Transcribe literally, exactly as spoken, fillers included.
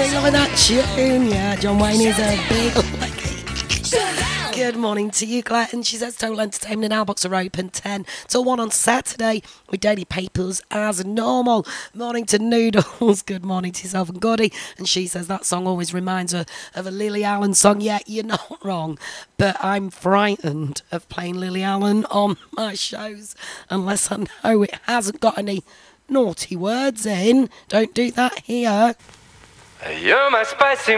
Hey, loving that tune, yeah. John Wayne is a big lucky. Good morning to you, Claire. And she says Total Entertainment and Outbox are open ten till one on Saturday with daily papers as normal. Morning to Noodles. Good morning to yourself and Goody. And she says that song always reminds her of a Lily Allen song. Yeah, you're not wrong. But I'm frightened of playing Lily Allen on my shows unless I know it hasn't got any naughty words in. Don't do that here. You're my spicy